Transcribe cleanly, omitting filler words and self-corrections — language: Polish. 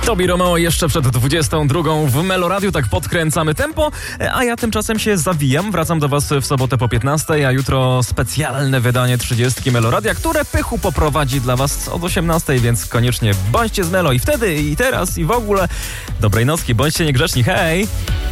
Tobi Romeo jeszcze przed 22 w Meloradiu, tak podkręcamy tempo, a ja tymczasem się zawijam. Wracam do Was w sobotę po 15, a jutro specjalne wydanie 30 Meloradia, które Pychu poprowadzi dla Was od 18, więc koniecznie bądźcie z Melo i wtedy, i teraz, i w ogóle. Dobrej nocki, bądźcie niegrzeczni, hej!